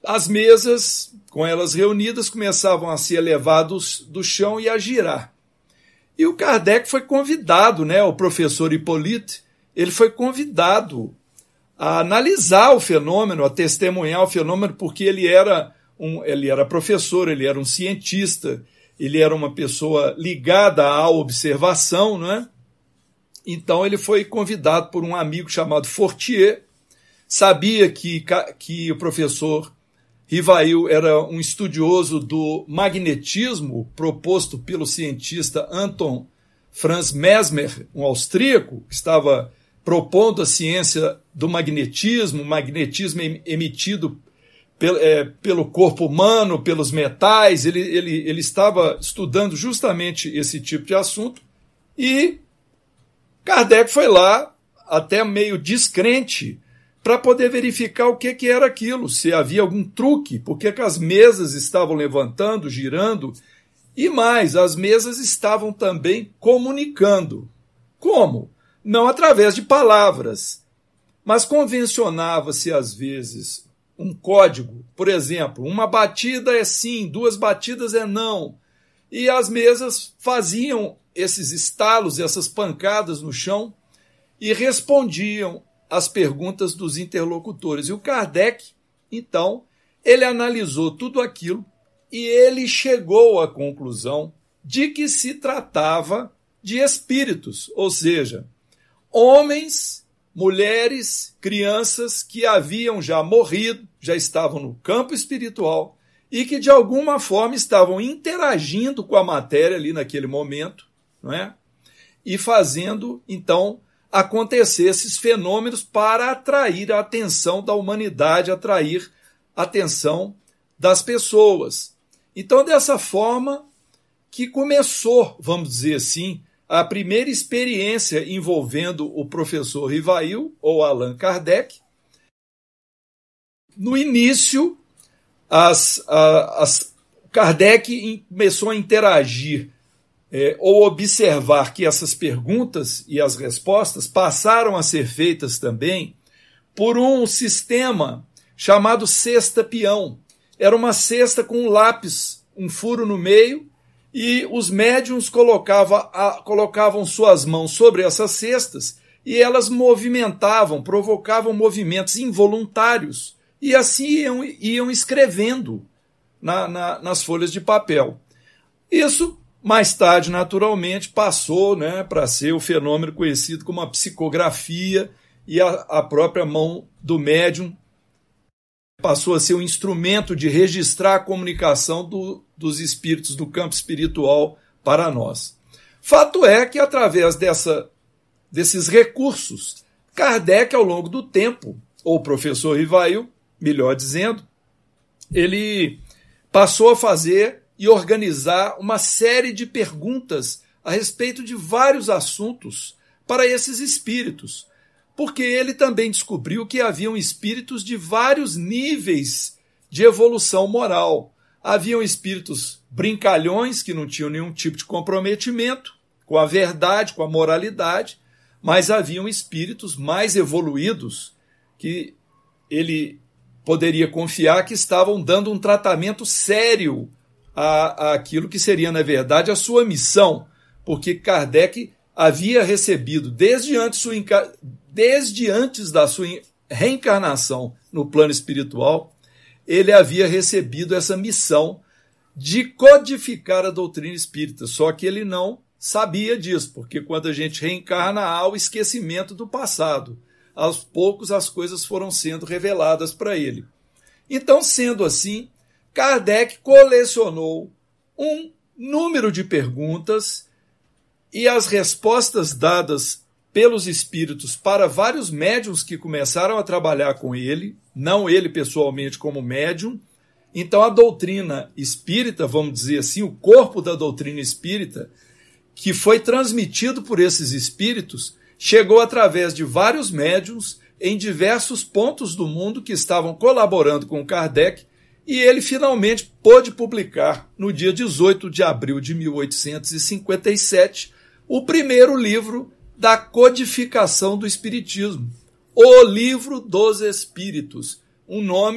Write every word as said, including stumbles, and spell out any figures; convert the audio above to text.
as mesas, com elas reunidas, começavam a se elevar do, do chão e a girar. E o Kardec foi convidado, né, o professor Hippolyte, ele foi convidado a analisar o fenômeno, a testemunhar o fenômeno, porque ele era, um, ele era professor, ele era um cientista, ele era uma pessoa ligada à observação, não é? Então ele foi convidado por um amigo chamado Fortier, sabia que, que o professor Rivail era um estudioso do magnetismo proposto pelo cientista Anton Franz Mesmer, um austríaco, que estava propondo a ciência do magnetismo, magnetismo emitido pelo, é, pelo corpo humano, pelos metais. Ele, ele, ele estava estudando justamente esse tipo de assunto e Kardec foi lá, até meio descrente, para poder verificar o que, que era aquilo, se havia algum truque, porque que as mesas estavam levantando, girando, e mais, as mesas estavam também comunicando. Como? Não através de palavras, mas convencionava-se às vezes um código, por exemplo, uma batida é sim, duas batidas é não, e as mesas faziam esses estalos, essas pancadas no chão e respondiam às perguntas dos interlocutores. E o Kardec, então, ele analisou tudo aquilo e ele chegou à conclusão de que se tratava de espíritos, ou seja, homens, mulheres, crianças que haviam já morrido, já estavam no campo espiritual e que de alguma forma estavam interagindo com a matéria ali naquele momento, não é? E fazendo, então, acontecer esses fenômenos para atrair a atenção da humanidade, atrair a atenção das pessoas. Então, dessa forma que começou, vamos dizer assim, a primeira experiência envolvendo o professor Rivail, ou Allan Kardec. No início, as, as, Kardec começou a interagir É, ou observar que essas perguntas e as respostas passaram a ser feitas também por um sistema chamado cesta-peão. Era uma cesta com um lápis, um furo no meio, e os médiuns colocava, a, colocavam suas mãos sobre essas cestas e elas movimentavam, provocavam movimentos involuntários e assim iam, iam escrevendo na, na, nas folhas de papel. Isso mais tarde, naturalmente, passou, né, para ser o fenômeno conhecido como a psicografia, e a, a própria mão do médium passou a ser um instrumento de registrar a comunicação do, dos espíritos do campo espiritual para nós. Fato é que, através dessa, desses recursos, Kardec, ao longo do tempo, ou o professor Rivail, melhor dizendo, ele passou a fazer e organizar uma série de perguntas a respeito de vários assuntos para esses espíritos, porque ele também descobriu que haviam espíritos de vários níveis de evolução moral. Haviam espíritos brincalhões que não tinham nenhum tipo de comprometimento com a verdade, com a moralidade, mas haviam espíritos mais evoluídos que ele poderia confiar que estavam dando um tratamento sério a, a aquilo que seria, na verdade, a sua missão, porque Kardec havia recebido, desde antes, sua, desde antes da sua reencarnação no plano espiritual, ele havia recebido essa missão de codificar a doutrina espírita, só que ele não sabia disso, porque quando a gente reencarna há o esquecimento do passado. Aos poucos as coisas foram sendo reveladas para ele. Então, sendo assim, Kardec colecionou um número de perguntas e as respostas dadas pelos espíritos para vários médiuns que começaram a trabalhar com ele, não ele pessoalmente como médium. Então a doutrina espírita, vamos dizer assim, o corpo da doutrina espírita, que foi transmitido por esses espíritos, chegou através de vários médiuns em diversos pontos do mundo que estavam colaborando com Kardec, e ele finalmente pôde publicar, no dia dezoito de abril de mil oitocentos e cinquenta e sete, o primeiro livro da codificação do Espiritismo, O Livro dos Espíritos, um nome